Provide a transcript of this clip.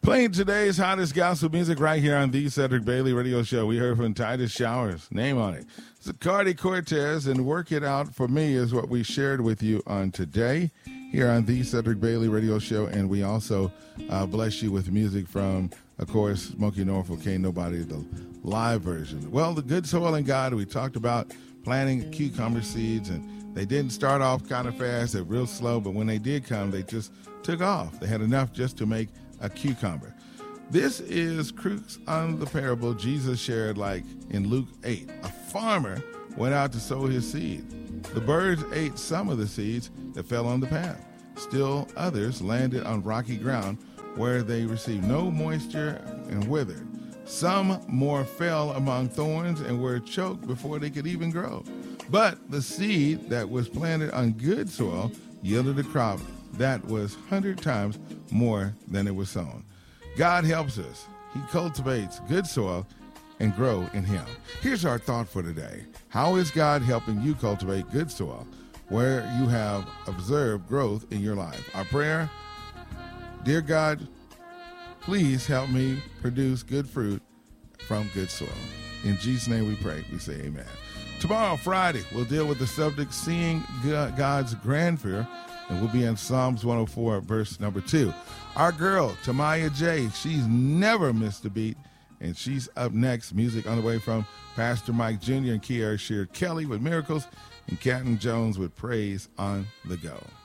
Playing today's hottest gospel music right here on the Cedric Bailey Radio Show. We heard from Titus Showers, name on it. Zacardi Cortez and Work It Out For Me is what we shared with you on today here on the Cedric Bailey Radio Show. And we also bless you with music from, of course, Smokey Norfolk, Can't Nobody, the live version. Well, the good soil in God, we talked about planting cucumber seeds, and they didn't start off kind of fast. They're real slow, but when they did come, they just took off. They had enough just to make a cucumber. This is crux on the parable Jesus shared, like in Luke 8. A farmer went out to sow his seed. The birds ate some of the seeds that fell on the path. Still others landed on rocky ground where they received no moisture and withered. Some more fell among thorns and were choked before they could even grow. But the seed that was planted on good soil yielded a crop that was 100 times more than it was sown. God helps us. He cultivates good soil and grow in him. Here's our thought for today. How is God helping you cultivate good soil where you have observed growth in your life? Our prayer, dear God, please help me produce good fruit from good soil. In Jesus' name we pray. We say amen. Tomorrow, Friday, we'll deal with the subject, seeing God's grandeur, and we'll be in Psalms 104, verse number 2. Our girl, Tamaya J., she's never missed a beat, and she's up next. Music on the way from Pastor Mike Jr. and Kiara Shear Kelly with Miracles, and Canton Jones with Praise on the Go.